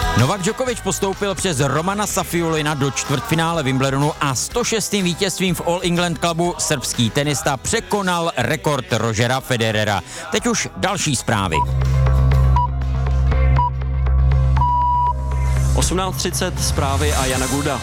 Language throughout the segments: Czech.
Novak Djokovic postoupil přes Romana Safiulina do čtvrtfinále Wimbledonu a 106. vítězstvím v All England Clubu srbský tenista překonal rekord Rogera Federera. Teď už další zprávy. 18:30 zprávy a Jana Gulda.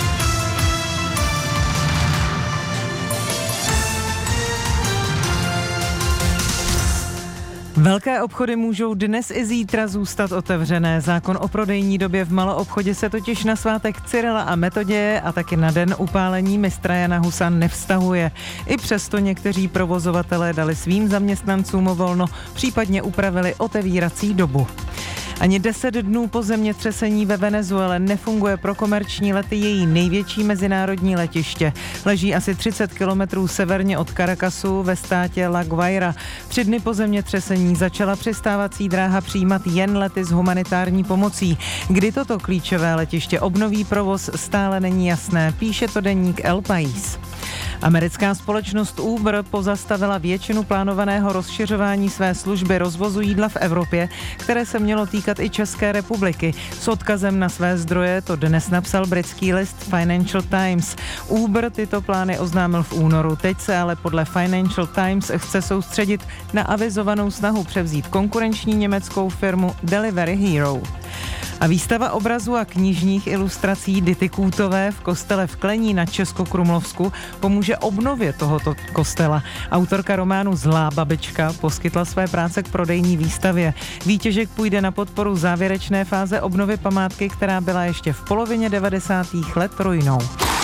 Velké obchody můžou dnes i zítra zůstat otevřené. Zákon o prodejní době v maloobchodě se totiž na svátek Cyrila a Metoděje a taky na den upálení mistra Jana Husa nevztahuje. I přesto někteří provozovatelé dali svým zaměstnancům volno, případně upravili otevírací dobu. Ani 10 dnů po zemětřesení ve Venezuele nefunguje pro komerční lety její největší mezinárodní letiště. Leží asi 30 kilometrů severně od Caracasu ve státě La Guaira. 3 dny po zemětřesení začala přistávací dráha přijímat jen lety s humanitární pomocí. Kdy toto klíčové letiště obnoví provoz, stále není jasné, píše to deník El País. Americká společnost Uber pozastavila většinu plánovaného rozšiřování své služby rozvozu jídla v Evropě, které se mělo týkat i České republiky. S odkazem na své zdroje to dnes napsal britský list Financial Times. Uber tyto plány oznámil v únoru. Teď se ale podle Financial Times chce soustředit na avizovanou snahu převzít konkurenční německou firmu Delivery Hero. A výstava obrazů a knižních ilustrací Dity Kůtové v kostele v Klení na Českokrumlovsku pomůže obnově tohoto kostela. Autorka románu Zlá babička poskytla své práce k prodejní výstavě. Výtěžek půjde na podporu závěrečné fáze obnovy památky, která byla ještě v polovině 90. let ruinou.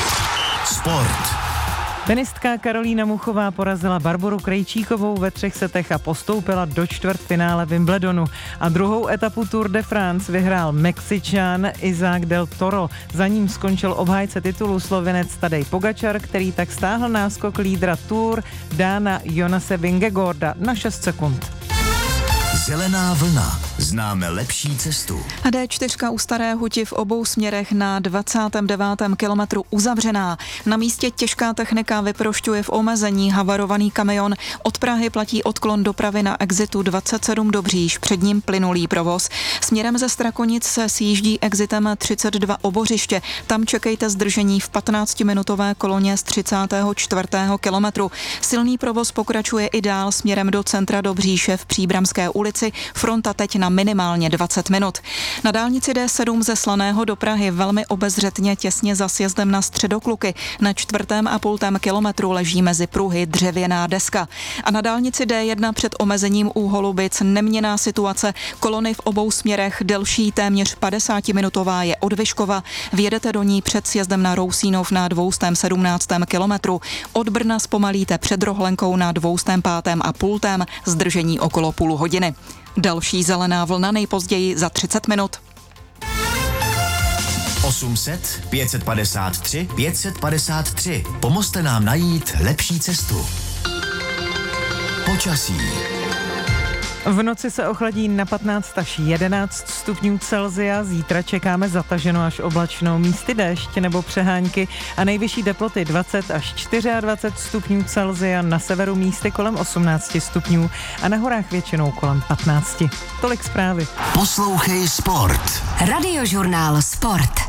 Sport. Tenistka Karolína Muchová porazila Barboru Krejčíkovou ve 3 setech a postoupila do čtvrtfinále Wimbledonu. A druhou etapu Tour de France vyhrál Mexičan Isaac del Toro. Za ním skončil obhájce titulu Slovinec Tadej Pogačar, který tak stáhl náskok lídra Tour Dána Jonase Vingegaarda na 6 sekund. Zelená vlna. Známe lepší cestu. D4 u Staré Huti v obou směrech na 29. kilometru uzavřená. Na místě těžká technika vyprošťuje v omezení havarovaný kamion. Od Prahy platí odklon dopravy na exitu 27 Dobříž, před ním plynulý provoz. Směrem ze Strakonic se sjíždí exitem 32 Obořiště. Tam čekejte zdržení v 15-minutové koloně z 34. kilometru. Silný provoz pokračuje i dál směrem do centra Dobříše v Příbramské ulici. Fronta teď na minimálně 20 minut. Na dálnici D7 ze Slaného do Prahy velmi obezřetně těsně za sjezdem na Středokluky. Na 4,5 kilometru leží mezi pruhy dřevěná deska. A na dálnici D1 před omezením u Holubic neměnná situace. Kolony v obou směrech delší téměř 50-minutová je od Vyškova. Vjedete do ní před sjezdem na Rousínov na 217. kilometru. Od Brna zpomalíte před Rohlenkou na 205,5. Zdržení okolo půl hodiny. Další zelená vlna nejpozději za 30 minut. 800 553 553. Pomozte nám najít lepší cestu. Počasí. V noci se ochladí na 15 až 11 stupňů Celsia, zítra čekáme zataženou až oblačnou, místy déšť nebo přehánky a nejvyšší teploty 20 až 24 stupňů Celsia, na severu místy kolem 18 stupňů a na horách většinou kolem 15. Tolik zprávy. Poslouchej Sport. Radiožurnál Sport.